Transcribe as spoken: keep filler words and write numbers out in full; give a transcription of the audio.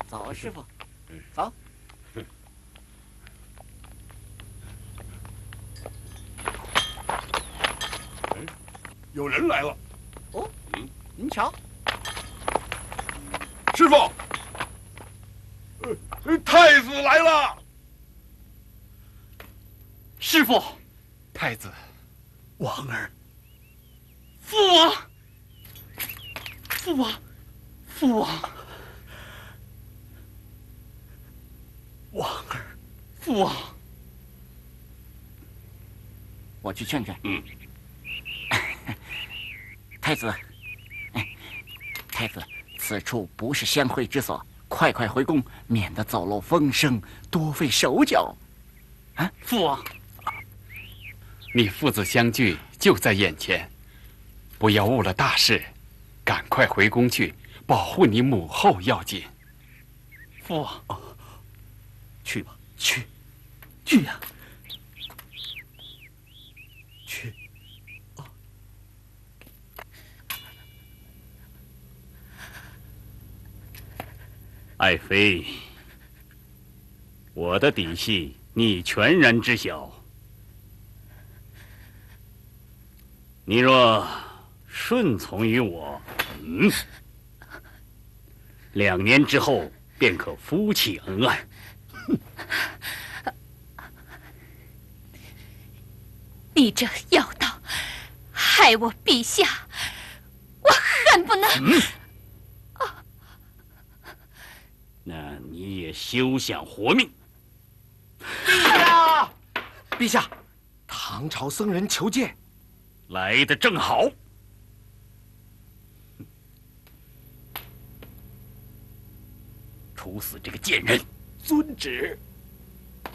走，师傅，走。 有人来了。 哦，您瞧， 师傅，呃，太子来了。 师傅， 太子， 王儿， 父王，父王，父王， 王儿， 父王， 我去劝劝。 嗯。 太子，哎，太子，此处不是相会之所，快快回宫，免得走漏风声，多费手脚。啊， 父王， 你父子相聚就在眼前，不要误了大事，赶快回宫去，保护你母后要紧。 父王， 哦，去吧， 去，去呀、啊， 去。 爱妃，我的底细你全然知晓。你若顺从于我，嗯，两年之后便可夫妻恩爱。 你这妖道，害我陛下，我恨不能。 嗯那你也休想活命！ 陛下，陛下，唐朝僧人求见。 来得正好。处死这个贱人！ 遵旨。